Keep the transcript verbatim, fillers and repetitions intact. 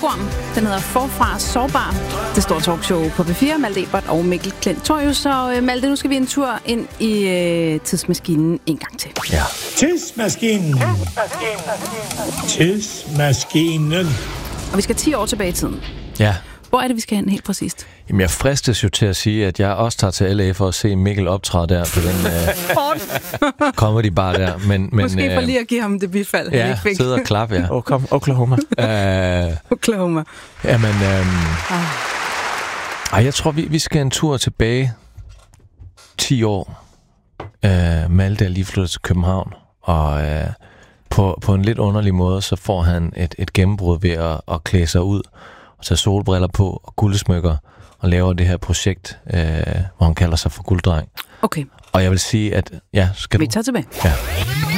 tur. Den hedder Forfra Sårbar. Det store talkshow på P fire. Malte Ebert og Mikkel Klentorius. Så uh, Malte, nu skal vi en tur ind i uh, tidsmaskinen en gang til. Ja. Tidsmaskinen. Tidsmaskinen. Og vi skal ti år tilbage i tiden. Ja. Hvor er det, vi skal hen helt præcist? Jamen, jeg fristes jo til at sige, at jeg også tager til L A for at se Mikkel optræde der på den uh, comedy bar der. Men, men, Måske for lige at give ham det bifald. Ja, sidde og klappe, ja. Oklahoma. uh, Oklahoma. Jamen, um, ah. ej, jeg tror, vi, vi skal en tur tilbage ti år. Uh, Malte er lige flyttet til København, og uh, på, på en lidt underlig måde, så får han et, et gennembrud ved at, at klæde sig ud og tage solbriller på og guldsmykker og laver det her projekt, øh, hvor han kalder sig for Gulddreng. Okay. Og jeg vil sige, at ja, skal vi du... tager tilbage. Ja.